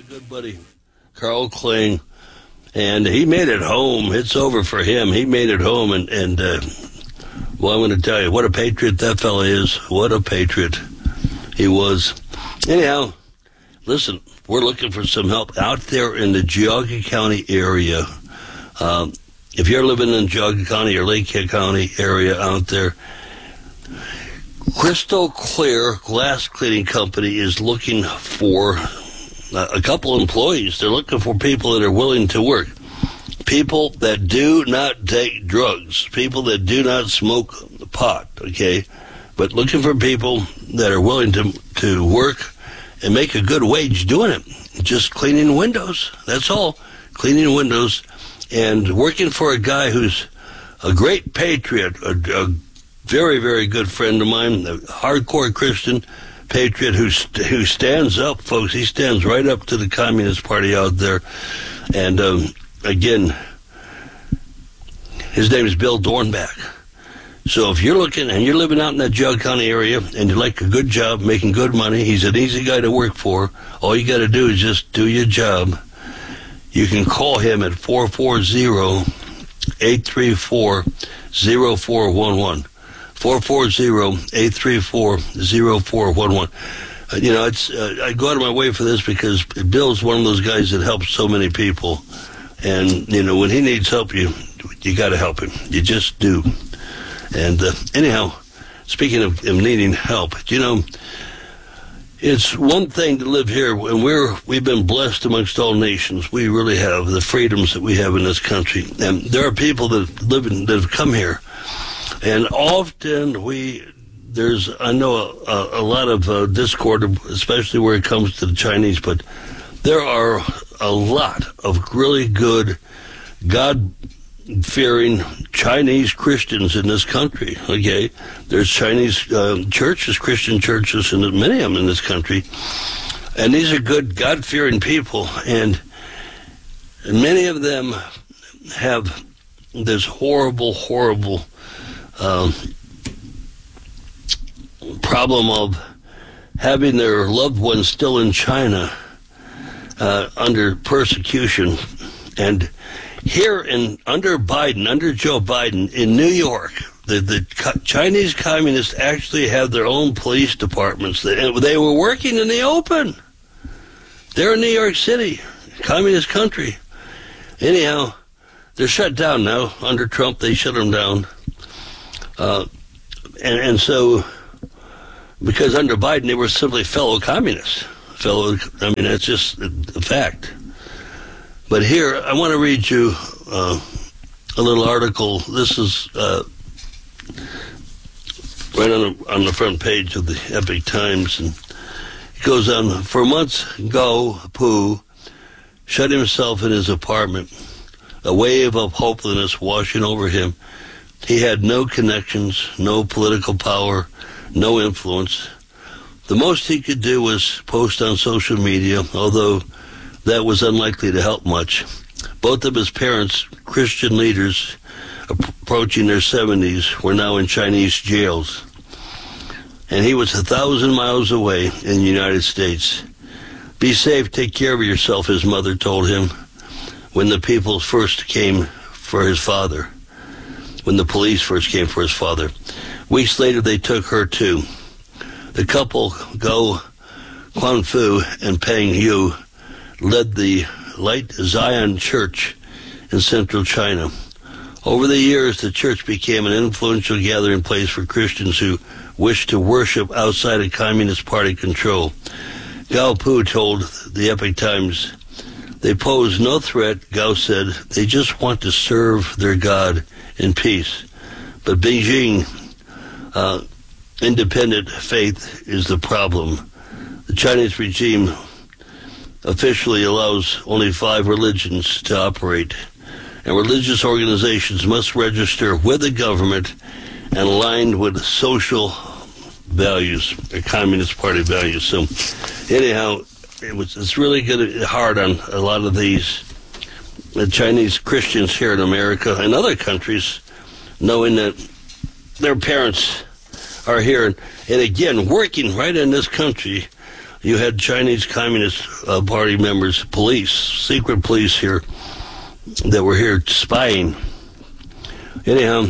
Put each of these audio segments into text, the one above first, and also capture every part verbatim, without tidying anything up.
good buddy, Carl Kling, and he made it home. It's over for him. He made it home, and, and uh, well, I'm going to tell you, what a patriot that fella is. What a patriot he was. Anyhow, listen, we're looking for some help out there in the Geauga County area. Um, if you're living in Geauga County or Lake County area out there, Crystal Clear Glass Cleaning Company is looking for a couple employees. They're looking for people that are willing to work. People that do not take drugs. People that do not smoke pot, okay? But looking for people that are willing to to work and make a good wage doing it. Just cleaning windows. That's all. Cleaning windows and working for a guy who's a great patriot, a, a very, very good friend of mine, a hardcore Christian patriot who who stands up, folks. He stands right up to the Communist Party out there. And um, again, his name is Bill Dornbach. So if you're looking and you're living out in that Geauga County area and you like a good job, making good money, he's an easy guy to work for. All you got to do is just do your job. You can call him at four four zero, eight three four, zero four one one. four four zero, eight three four, zero four one one. Uh, you know, it's uh, I go out of my way for this because Bill's one of those guys that helps so many people. And, you know, when he needs help, you you got to help him. You just do. And uh, anyhow, speaking of, of needing help, you know, it's one thing to live here, and we're, we've been blessed amongst all nations. We really have the freedoms that we have in this country. And there are people that live in, that have come here. And often we, there's, I know a, a lot of uh, discord, especially where it comes to the Chinese, but there are a lot of really good, God-fearing Chinese Christians in this country, okay? There's Chinese uh, churches, Christian churches, and many of them in this country. And these are good, God-fearing people, and many of them have this horrible, horrible Um, problem of having their loved ones still in China uh, under persecution. And here in under Biden, under Joe Biden in New York, the, the co- Chinese communists actually have their own police departments. They, they were working in the open. They're in New York City, communist country. Anyhow, they're shut down now. Under Trump, they shut them down. Uh, and, and so, because under Biden, they were simply fellow communists. Fellow, I mean, that's just a, a fact. But here, I want to read you uh, a little article. This is uh, right on the, on the front page of the Epoch Times. And it goes on, for months, Gao Pu shut himself in his apartment, a wave of hopelessness washing over him. He had no connections, no political power, no influence. The most he could do was post on social media, although that was unlikely to help much. Both of his parents, Christian leaders approaching their seventies, were now in Chinese jails. And he was a thousand miles away in the United States. Be safe, take care of yourself, his mother told him when the people first came for his father. When the police first came for his father. Weeks later, they took her too. The couple, Go Quanfu and Peng Yu, led the Light Zion Church in central China. Over the years, the church became an influential gathering place for Christians who wished to worship outside of Communist Party control. Gao Pu told the Epoch Times, they pose no threat, Gao said. They just want to serve their God in peace. But Beijing, uh, independent faith is the problem. The Chinese regime officially allows only five religions to operate, and religious organizations must register with the government and align with social values, or Communist Party values. So anyhow, it was, it's really good, hard on a lot of these the Chinese Christians here in America and other countries, knowing that their parents are here, and, and again, working right in this country you had Chinese Communist uh, Party members, police, secret police here that were here spying. Anyhow,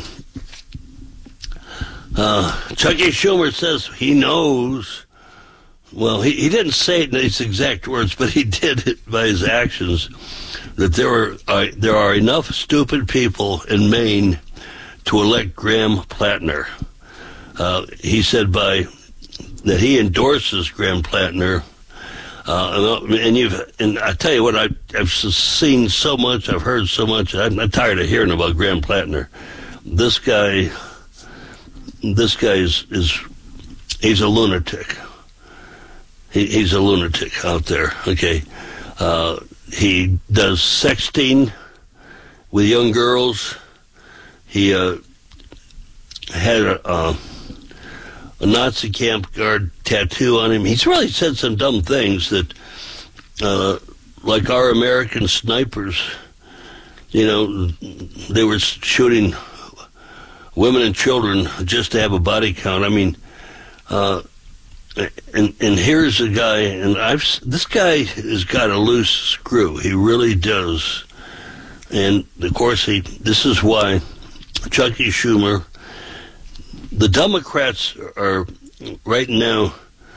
uh, Chucky Schumer says he knows. Well, he, he didn't say it in his exact words, but he did it by his actions, that there are uh, there are enough stupid people in Maine to elect Graham Plattner. Uh, he said by that he endorses Graham Plattner. Uh, and you've and I tell you what, I, I've seen so much, I've heard so much. I'm, I'm tired of hearing about Graham Plattner. This guy, this guy is is he's a lunatic. He, he's a lunatic out there, okay? Uh, he does sexting with young girls. He uh, had a, uh, a Nazi camp guard tattoo on him. He's really said some dumb things that, uh, like our American snipers, you know, they were shooting women and children just to have a body count. I mean, uh, And and here's a guy, and I've this guy has got a loose screw. He really does. And of course, he. This is why Chucky Schumer, the Democrats are right now.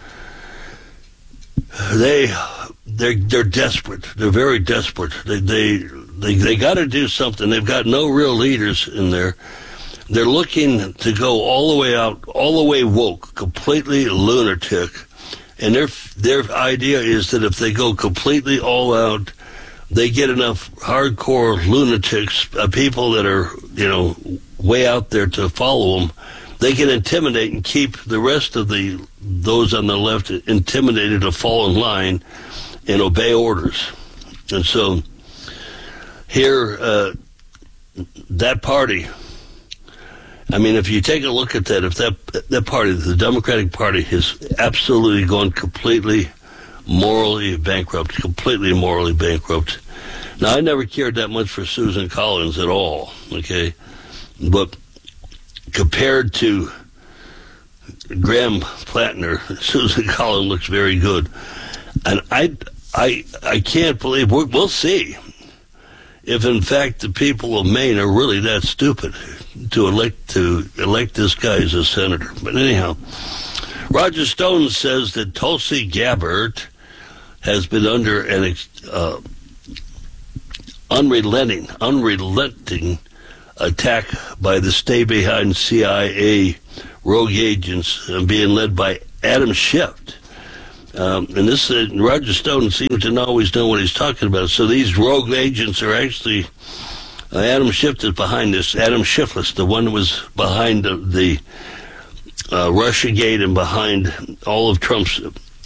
They they're they're desperate. They're very desperate. They they they, they got to do something. They've got no real leaders in there. They're looking to go all the way out, all the way woke, completely lunatic. And their their idea is that if they go completely all out, they get enough hardcore lunatics, uh, people that are, you know, way out there to follow them. They can intimidate and keep the rest of the those on the left intimidated to fall in line and obey orders. And so here, uh, that party, I mean, if you take a look at that, if that that party, the Democratic Party, has absolutely gone completely morally bankrupt, completely morally bankrupt. Now, I never cared that much for Susan Collins at all, okay? But compared to Graham Plattner, Susan Collins looks very good. And I, I, I can't believe, we're, we'll see if, in fact, the people of Maine are really that stupid to elect to elect this guy as a senator. But anyhow, Roger Stone says that Tulsi Gabbard has been under an uh, unrelenting, unrelenting attack by the stay-behind C I A rogue agents uh, being led by Adam Schiff. Um, and this uh, Roger Stone seems to always know what he's talking about. So these rogue agents are actually, uh, Adam Schiff is behind this. Adam Schiff, the one that was behind the, the uh, Russiagate and behind all of Trump's,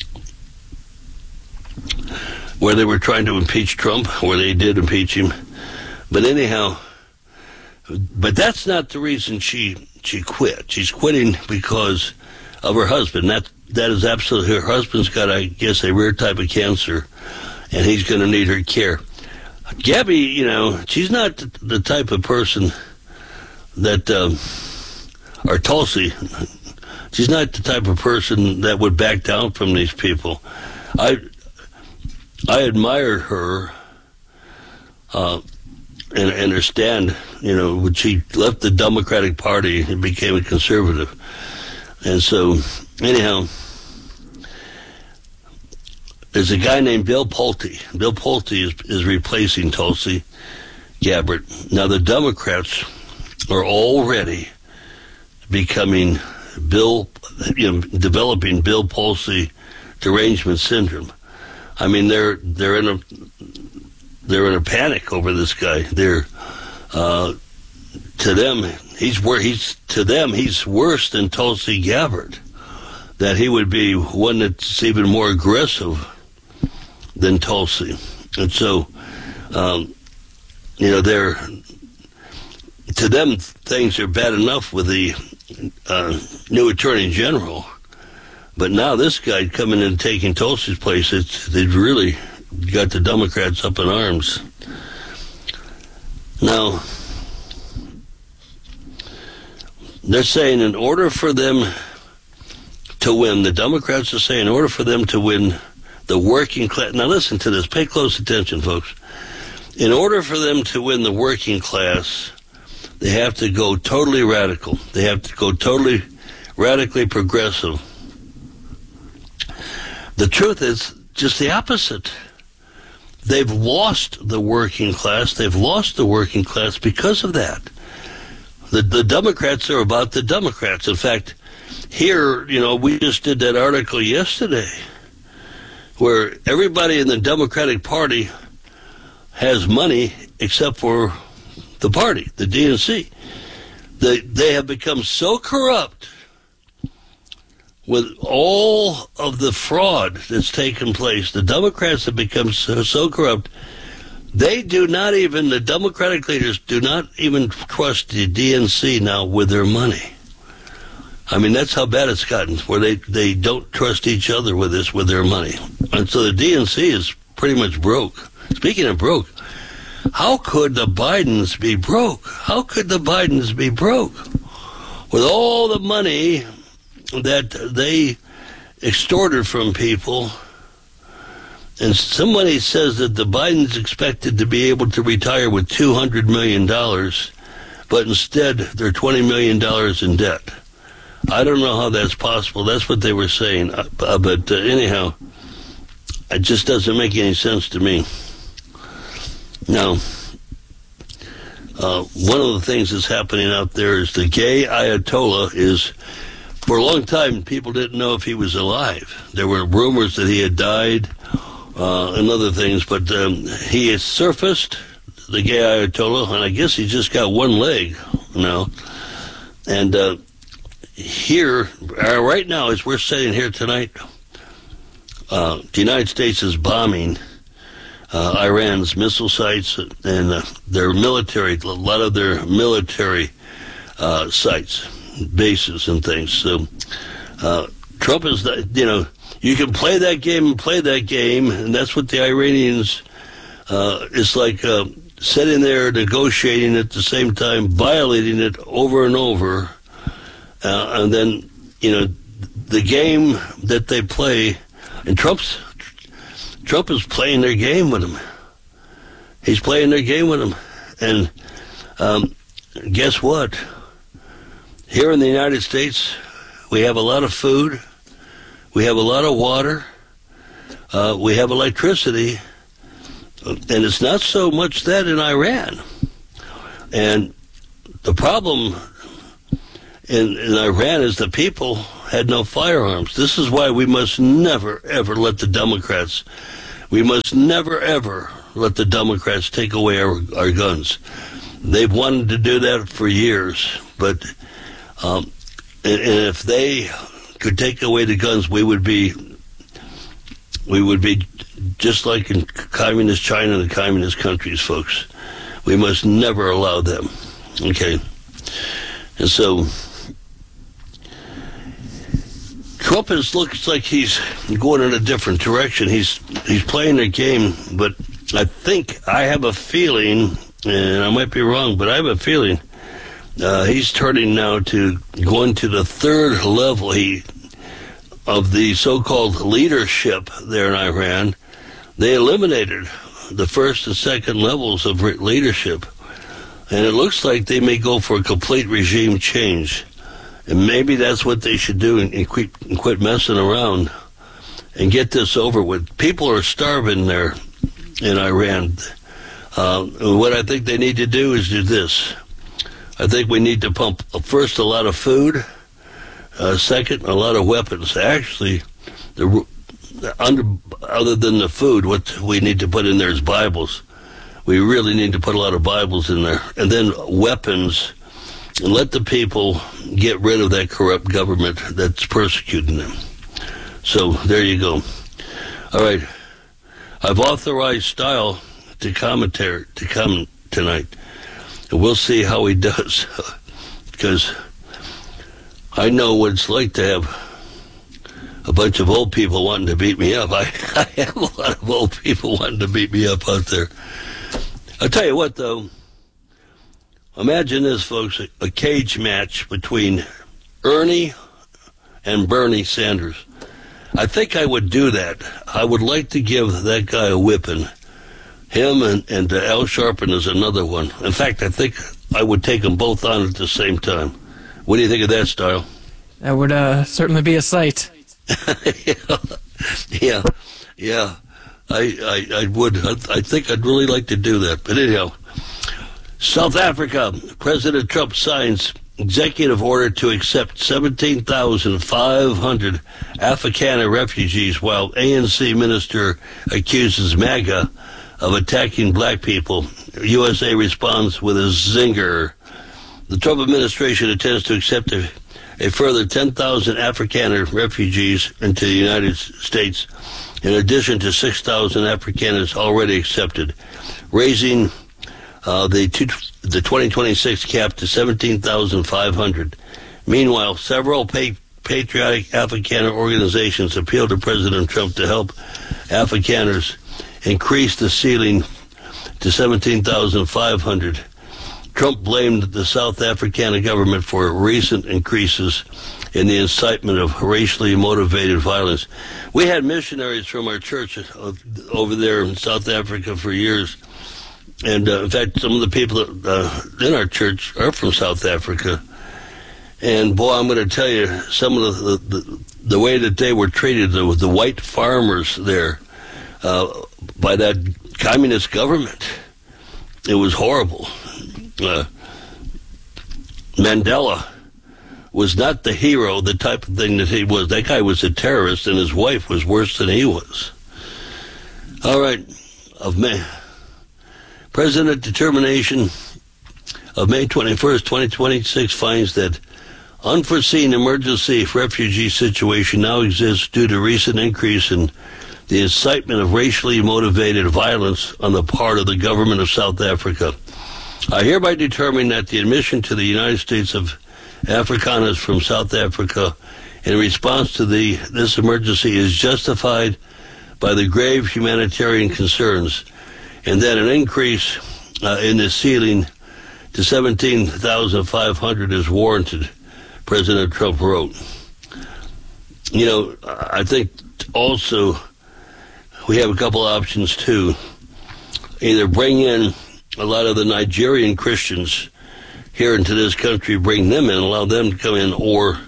where they were trying to impeach Trump, where they did impeach him. But anyhow, but that's not the reason she she quit. She's quitting because of her husband. That that is absolutely, her husband's got, I guess, a rare type of cancer, and he's going to need her care. Gabby, you know, she's not the type of person that, um, or Tulsi, she's not the type of person that would back down from these people. I I admire her uh, and, and her stand, you know, when she left the Democratic Party and became a conservative. And so, anyhow, there's a guy named Bill Pulte. Bill Pulte is, is replacing Tulsi Gabbard. Now, the Democrats are already becoming Bill, you know, developing Bill Pulte derangement syndrome. I mean, they're they're in a they're in a panic over this guy. They're uh, to them he's where he's to them he's worse than Tulsi Gabbard. That he would be one that's even more aggressive than Tulsi, and so um, you know they're to them things are bad enough with the uh, new Attorney General. But now this guy coming in and taking Tulsi's place, it's, they've really got the Democrats up in arms. Now, they're saying in order for them to win, the Democrats are saying in order for them to win the working class, now listen to this, pay close attention, folks. In order for them to win the working class, they have to go totally radical. They have to go totally radically progressive. The truth is just the opposite. They've lost the working class. They've lost the working class because of that. The, the Democrats are about the Democrats. In fact, here, you know, we just did that article yesterday where everybody in the Democratic Party has money except for the party, the D N C. They, they have become so corrupt with all of the fraud that's taken place. The Democrats have become so, so corrupt, they do not even, the Democratic leaders do not even trust the D N C now with their money. I mean, that's how bad it's gotten, where they, they don't trust each other with this, with their money. And so the D N C is pretty much broke. Speaking of broke, how could the Bidens be broke? How could the Bidens be broke? With all the money that they extorted from people, and somebody says that the Bidens expected to be able to retire with two hundred million dollars, but instead they're twenty million dollars in debt. I don't know how that's possible. That's what they were saying. Uh, but uh, anyhow, it just doesn't make any sense to me. Now, uh, one of the things that's happening out there is the gay Ayatollah is, for a long time, people didn't know if he was alive. There were rumors that he had died uh, and other things, but um, he has surfaced, the gay Ayatollah, and I guess he just got one leg now. And uh, here, uh, right now, as we're sitting here tonight, uh, the United States is bombing uh, Iran's missile sites and uh, their military, a lot of their military uh, sites, bases and things. So uh, Trump is, you know, you can play that game and play that game, and that's what the Iranians, uh, it's like uh, sitting there negotiating at the same time, violating it over and over. Uh, and then, you know, the game that they play, and Trump's, Trump is playing their game with them. He's playing their game with them. And um, guess what? Here in the United States, we have a lot of food, we have a lot of water, uh, we have electricity, and it's not so much that in Iran. And the problem in, in Iran is the people had no firearms. This is why we must never, ever let the Democrats, we must never, ever let the Democrats take away our, our guns. They've wanted to do that for years, but um, and, and if they could take away the guns, we would be, we would be just like in communist China and communist countries, folks. We must never allow them. Okay, and so Trump is, looks like he's going in a different direction. He's he's playing a game, but I think, I have a feeling, and I might be wrong, but I have a feeling uh, he's turning now to going to the third level he, of the so-called leadership there in Iran. They eliminated the first and second levels of leadership, and it looks like they may go for a complete regime change. And maybe that's what they should do, and, and, quit, and quit messing around and get this over with. People are starving there in Iran. Uh, what I think they need to do is do this. I think we need to pump, first, a lot of food, uh, second, a lot of weapons. Actually, the, under, other than the food, what we need to put in there is Bibles. We really need to put a lot of Bibles in there. And then weapons, and let the people get rid of that corrupt government that's persecuting them. So there you go. All right. I've authorized Style to commentary to come tonight. And we'll see how he does, because I know what it's like to have a bunch of old people wanting to beat me up. I, I have a lot of old people wanting to beat me up out there. I'll tell you what, though. Imagine this, folks, a cage match between Ernie and Bernie Sanders. I think I would do that. I would like to give that guy a whipping. Him and, and uh, Al Sharpton is another one. In fact, I think I would take them both on at the same time. What do you think of that style? That would uh, certainly be a sight. yeah, yeah, yeah. I, I, I would. I, I think I'd really like to do that. But anyhow, South Africa, President Trump signs executive order to accept seventeen thousand five hundred Afrikaner refugees, while A N C minister accuses MAGA of attacking black people. U S A responds with a zinger. The Trump administration intends to accept a, a further ten thousand Afrikaner refugees into the United States, in addition to six thousand Afrikaners already accepted, raising uh, the, two, the twenty twenty-six cap to seventeen thousand five hundred. Meanwhile, several pa- patriotic Afrikaner organizations appealed to President Trump to help Afrikaners increase the ceiling to seventeen thousand five hundred. Trump blamed the South African government for recent increases in the incitement of racially motivated violence. We had missionaries from our church over there in South Africa for years. And uh, in fact, some of the people that, uh, in our church are from South Africa. And boy, I'm going to tell you, some of the, the, the way that they were treated, the, the white farmers there, uh, by that communist government, it was horrible. Uh, Mandela was not the hero, the type of thing that he was. That guy was a terrorist, and his wife was worse than he was. All right, of May. President determination of May twenty-first, twenty twenty-six finds that unforeseen emergency refugee situation now exists due to recent increase in the incitement of racially motivated violence on the part of the government of South Africa. I hereby determine that the admission to the United States of Afrikaners from South Africa in response to the this emergency is justified by the grave humanitarian concerns, and that an increase uh, in the ceiling to seventeen thousand five hundred is warranted, President Trump wrote. You know, I think also we have a couple options too. Either bring in a lot of the Nigerian Christians here into this country, bring them in, allow them to come in, or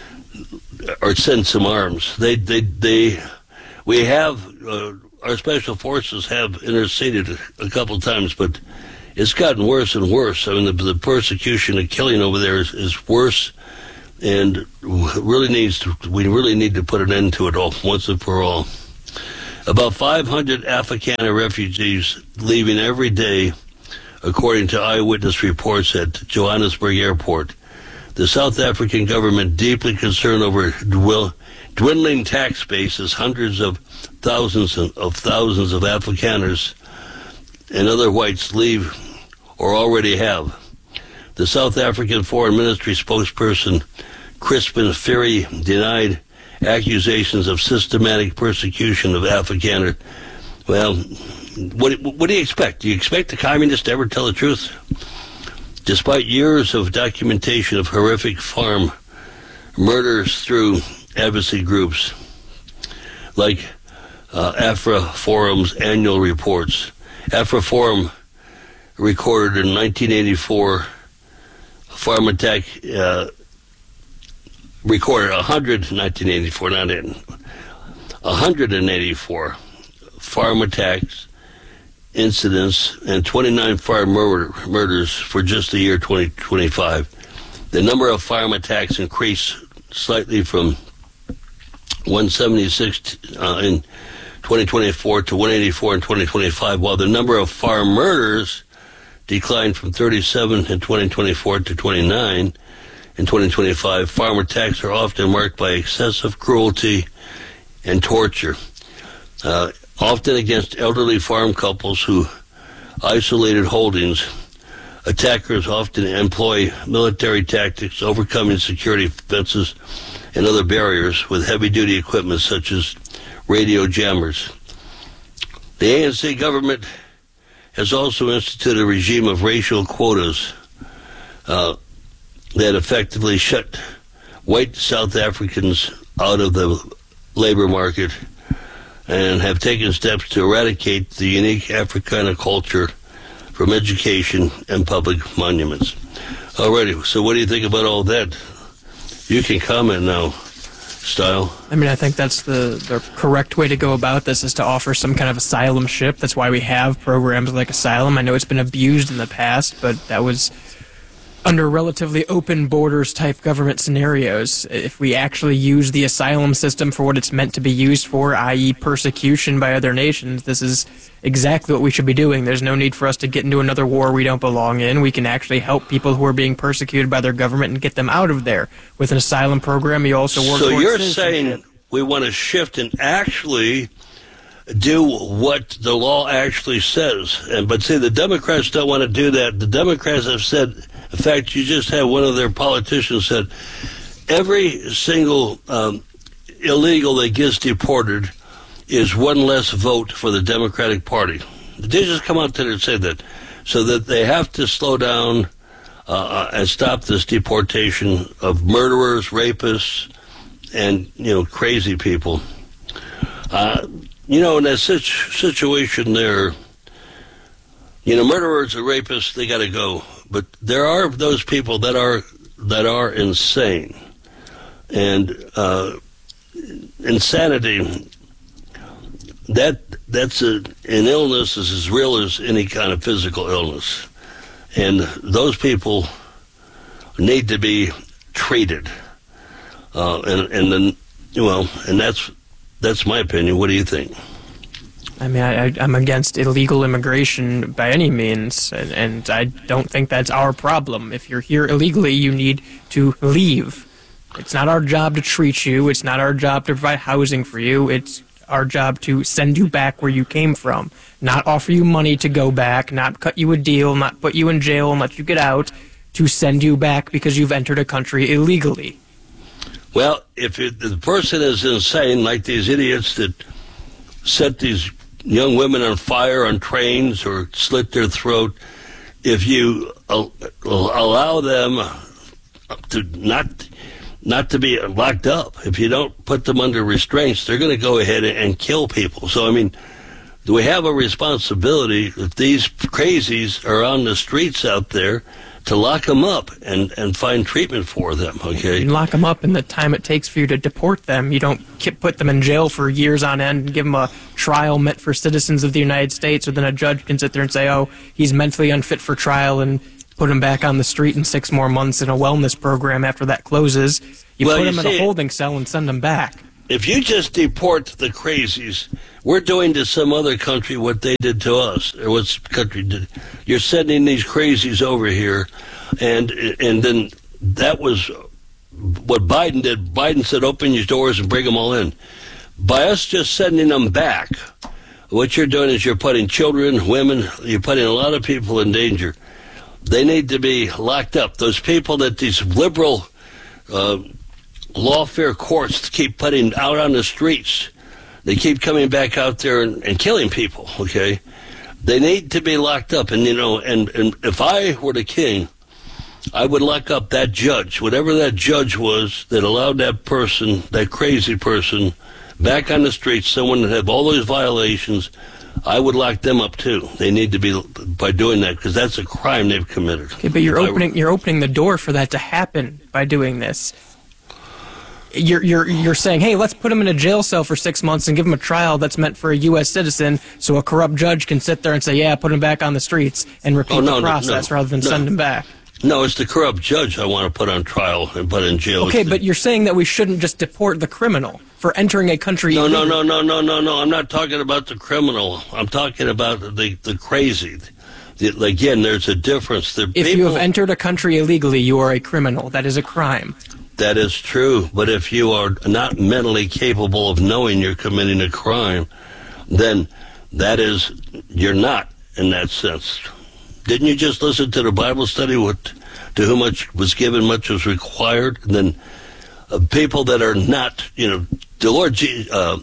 or send some arms. They, they, they. We have uh, our special forces have interceded a, a couple of times, but it's gotten worse and worse. I mean, the, the persecution and killing over there is, is worse, and really needs to. We really need to put an end to it all once and for all. About five hundred Afrikaner refugees leaving every day, according to eyewitness reports at Johannesburg Airport. The South African government, deeply concerned over dwindling tax bases, hundreds of thousands of thousands of Afrikaners and other whites leave or already have. The South African Foreign Ministry spokesperson, Crispin Ferry, denied accusations of systematic persecution of Afrikaner. Well, What, what do you expect? Do you expect the communists to ever tell the truth? Despite years of documentation of horrific farm murders through advocacy groups like uh, AfriForum's annual reports. AfriForum recorded in nineteen eighty-four farm attack, uh, recorded one hundred in nineteen eighty-four, not in, one hundred eighty-four farm attacks, incidents, and twenty-nine farm murder, murders for just the year twenty twenty-five. The number of farm attacks increased slightly from one seventy-six uh, in twenty twenty-four to one eighty-four in twenty twenty-five, while the number of farm murders declined from thirty-seven in twenty twenty-four to twenty-nine in twenty twenty-five. Farm attacks are often marked by excessive cruelty and torture, uh, often against elderly farm couples who isolated holdings. Attackers often employ military tactics, overcoming security fences and other barriers with heavy-duty equipment such as radio jammers. The A N C government has also instituted a regime of racial quotas uh, that effectively shut white South Africans out of the labor market and have taken steps to eradicate the unique Africana culture from education and public monuments. Alrighty, so what do you think about all that? You can comment now, Style. I mean, I think that's the, the correct way to go about this, is to offer some kind of asylumship. That's why we have programs like Asylum. I know it's been abused in the past, but that was under relatively open borders type government scenarios. If we actually use the asylum system for what it's meant to be used for, that is persecution by other nations, this is exactly what we should be doing. There's no need for us to get into another war we don't belong in. We can actually help people who are being persecuted by their government and get them out of there. With an asylum program, you also work So towards you're citizenship. saying we want to shift and actually do what the law actually says. And but see, the Democrats don't want to do that. The Democrats have said, in fact, you just had one of their politicians said, every single um, illegal that gets deported is one less vote for the Democratic Party. They just come out there and say that, so that they have to slow down uh, and stop this deportation of murderers, rapists, and, you know, crazy people. Uh, you know, in that situ- situation there, you know, murderers and rapists, they got to go. But there are those people that are that are insane, and uh, insanity. That that's a, an illness is as real as any kind of physical illness, and those people need to be treated. Uh, and and then, well, and that's that's my opinion. What do you think? I mean, I, I, I'm against illegal immigration by any means, and, and I don't think that's our problem. If you're here illegally, you need to leave. It's not our job to treat you. It's not our job to provide housing for you. It's our job to send you back where you came from, not offer you money to go back, not cut you a deal, not put you in jail and let you get out, to send you back because you've entered a country illegally. Well, if it, the person is insane, like these idiots that set these young women on fire on trains or slit their throat, if you uh, allow them to not not to be locked up, if you don't put them under restraints, they're going to go ahead and kill people. So, I mean, do we have a responsibility, if these crazies are on the streets out there, to lock them up and, and find treatment for them, okay? You can lock them up in the time it takes for you to deport them. You don't put them in jail for years on end and give them a trial meant for citizens of the United States, or then a judge can sit there and say, oh, he's mentally unfit for trial, and put him back on the street in six more months in a wellness program after that closes. You well, put you him in see, a holding cell and send him back. If you just deport the crazies, we're doing to some other country what they did to us, or what country did. You're sending these crazies over here, and and then that was what Biden did. Biden said, open your doors and bring them all in. By us just sending them back, what you're doing is you're putting children, women, you're putting a lot of people in danger. They need to be locked up. Those people that these liberal uh, lawfare courts keep putting out on the streets, they keep coming back out there and, and killing people, okay? They need to be locked up. And, you know, and, and if I were the king, I would lock up that judge, whatever that judge was that allowed that person, that crazy person, back on the streets, someone that had all those violations, I would lock them up too. They need to be, by doing that, because that's a crime they've committed. Okay, but you're opening you're opening the door for that to happen by doing this. You're you're you're saying, hey, let's put him in a jail cell for six months and give him a trial that's meant for a U S citizen, so a corrupt judge can sit there and say, yeah, put him back on the streets and repeat oh, no, the process no, no, rather than no. send him back. No, it's the corrupt judge I want to put on trial and put in jail. Okay, It's but the, you're saying that we shouldn't just deport the criminal for entering a country. No, no, illegally. no, no, no, no, no. I'm not talking about the criminal. I'm talking about the the crazy. The, again, there's a difference. The If people, you have entered a country illegally, you are a criminal. That is a crime. That is true. But if you are not mentally capable of knowing you're committing a crime, then that is, you're not in that sense. Didn't you just listen to the Bible study? What, to whom much was given, much was required. And then uh, people that are not, you know, the Lord, uh,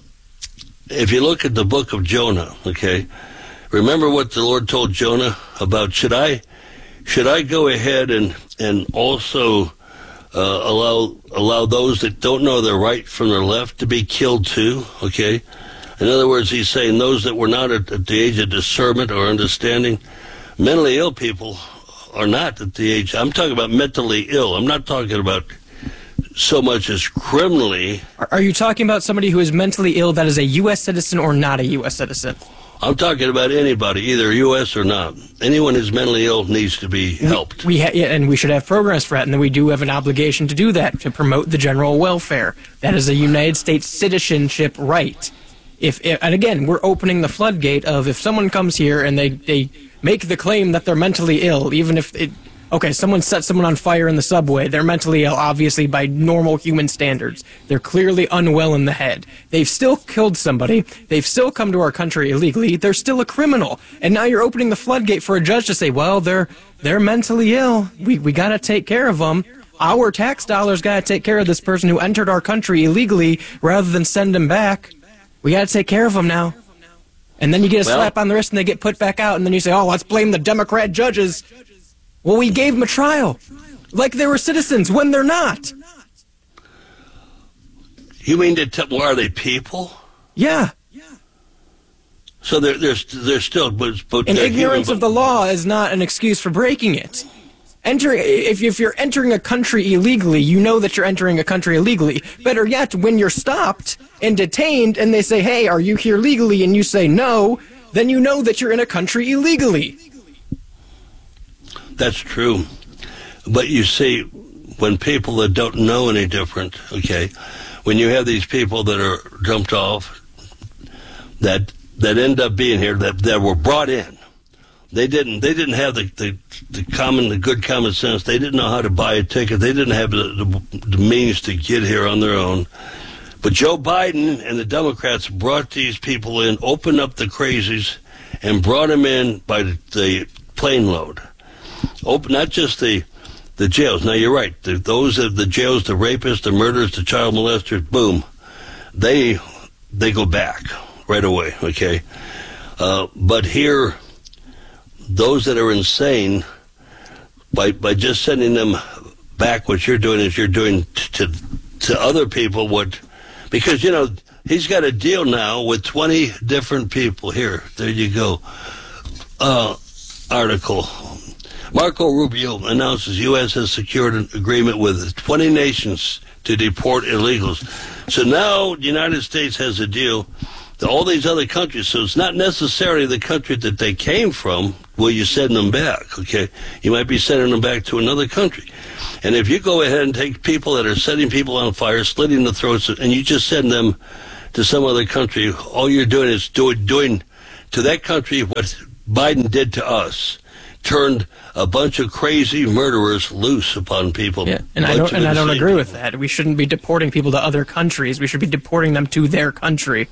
if you look at the book of Jonah, okay, remember what the Lord told Jonah about, should I, should I go ahead and, and also uh, allow allow those that don't know their right from their left to be killed too, okay? In other words, he's saying those that were not at, at the age of discernment or understanding, mentally ill people are not at the age. I'm talking about mentally ill. I'm not talking about so much as criminally. Are, are you talking about somebody who is mentally ill that is a U S citizen or not a U S citizen? I'm talking about anybody, either U S or not. Anyone who's mentally ill needs to be helped. We, we ha- yeah, and we should have programs for that, and then we do have an obligation to do that, to promote the general welfare. That is a United States citizenship right. If, if and again, we're opening the floodgate of if someone comes here and they, they make the claim that they're mentally ill, even if it... Okay, someone sets someone on fire in the subway. They're mentally ill, obviously, by normal human standards. They're clearly unwell in the head. They've still killed somebody. They've still come to our country illegally. They're still a criminal. And now you're opening the floodgate for a judge to say, well, they're they're mentally ill. We we got to take care of them. Our tax dollars got to take care of this person who entered our country illegally rather than send them back. We got to take care of them now. And then you get a well, slap on the wrist and they get put back out, and then you say, oh, let's blame the Democrat judges. Well, we gave them a trial, like they were citizens, when they're not. You mean to tell, well, are they people? Yeah. So they're, they're, they're still... But, but and they're ignorance human, of the law is not an excuse for breaking it. Entering, if, if you're entering a country illegally, you know that you're entering a country illegally. Better yet, when you're stopped and detained and they say, hey, are you here legally? And you say no, then you know that you're in a country illegally. That's true. But you see, when people that don't know any different, okay, when you have these people that are jumped off, that that end up being here, that, that were brought in, they didn't they didn't have the, the, the common, the good common sense. They didn't know how to buy a ticket. They didn't have the, the, the means to get here on their own. But Joe Biden and the Democrats brought these people in, opened up the crazies, and brought them in by the, the plane load. Open, not just the the jails. Now, you're right. The, those are the jails, the rapists, the murderers, the child molesters, boom. They they go back right away, okay? Uh, but here, those that are insane, by by just sending them back, what you're doing is you're doing t- to to other people what... Because, you know, he's got a deal now with twenty different people. Here, there you go. Uh, article. Marco Rubio announces U S has secured an agreement with twenty nations to deport illegals. So now the United States has a deal to all these other countries. So it's not necessarily the country that they came from where you send them back, okay? You might be sending them back to another country. And if you go ahead and take people that are setting people on fire, slitting the throats, and you just send them to some other country, all you're doing is do, doing to that country what Biden did to us. Turned a bunch of crazy murderers loose upon people. Yeah, and I don't, and I don't agree with that. We shouldn't be deporting people to other countries. We should be deporting them to their country.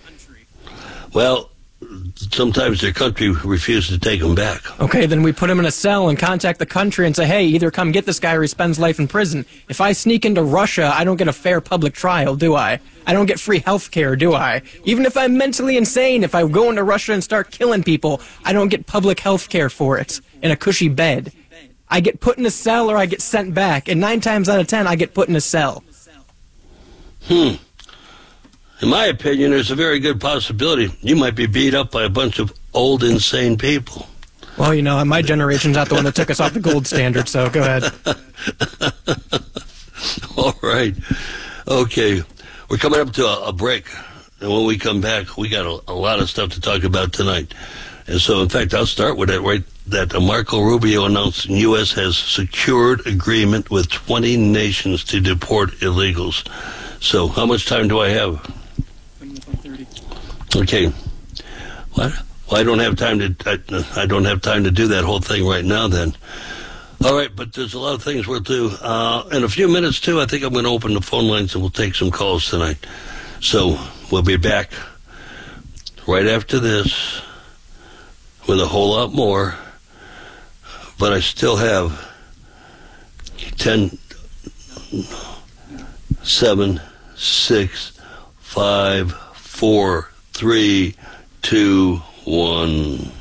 Well, sometimes their country refuses to take them back. Okay, then we put them in a cell and contact the country and say, hey, either come get this guy or he spends life in prison. If I sneak into Russia, I don't get a fair public trial, do I? I don't get free health care, do I? Even if I'm mentally insane, if I go into Russia and start killing people, I don't get public health care for it in a cushy bed. I get put in a cell or I get sent back, and nine times out of ten, I get put in a cell. Hmm. In my opinion, there's a very good possibility you might be beat up by a bunch of old, insane people. Well, you know, my generation's not the one that took us off the gold standard, so go ahead. All right. Okay. We're coming up to a, a break, and when we come back, we got a, a lot of stuff to talk about tonight. And so, in fact, I'll start with it right that uh, Marco Rubio announced the U S has secured agreement with twenty nations to deport illegals. So, how much time do I have? Okay. What? Well, I don't have time to. I, I don't have time to do that whole thing right now. Then. All right, but there's a lot of things we'll do. Uh, in a few minutes, too, I think I'm going to open the phone lines and we'll take some calls tonight. So we'll be back right after this with a whole lot more. But I still have ten, seven, six, five, four, three, two, one.